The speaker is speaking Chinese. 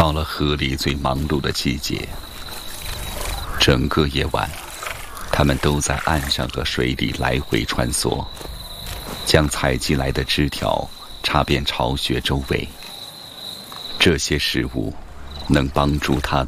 到了河里最忙碌的季节，整个夜晚，他们都在岸上和水里来回穿梭，将采集来的枝条插遍巢穴周围。这些食物能帮助它